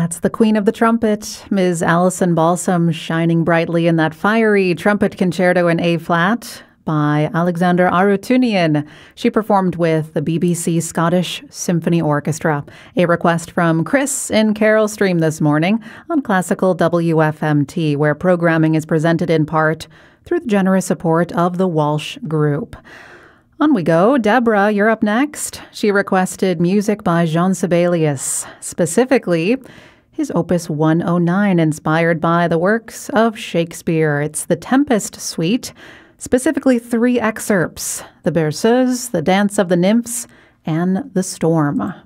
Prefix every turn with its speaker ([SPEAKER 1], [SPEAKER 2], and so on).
[SPEAKER 1] That's the queen of the trumpet, Ms. Alison Balsam, shining brightly in that fiery trumpet concerto in A-flat by Alexander Arutunian. She performed with the BBC Scottish Symphony Orchestra. A request from Chris in Carroll Stream this morning on Classical WFMT, where programming is presented in part through the generous support of the Walsh Group. On we go. Deborah, you're up next. She requested music by Jean Sibelius, specifically his Opus 109, inspired by the works of Shakespeare. It's the Tempest Suite, specifically 3 excerpts: the Berceuse, the Dance of the Nymphs, and the Storm.